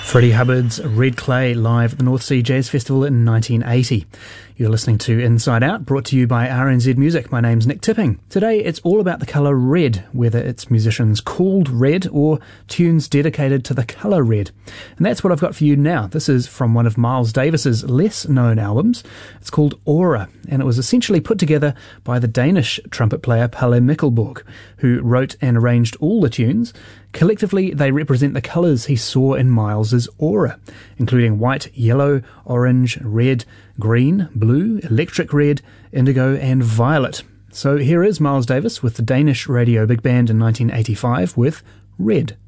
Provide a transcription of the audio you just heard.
Freddie Hubbard's Red Clay live at the North Sea Jazz Festival in 1980. You're listening to Inside Out, brought to you by RNZ Music. My name's Nick Tipping. Today it's all about the colour red, whether it's musicians called red or tunes dedicated to the colour red. And that's what I've got for you now. This is from one of Miles Davis's less known albums. It's called Aura, and it was essentially put together by the Danish trumpet player Palle Mikkelborg, who wrote and arranged all the tunes. Collectively, they represent the colours he saw in Miles's aura, including white, yellow, orange, red, green, blue, electric red, indigo and violet. So here is Miles Davis with the Danish Radio Big Band in 1985 with Red.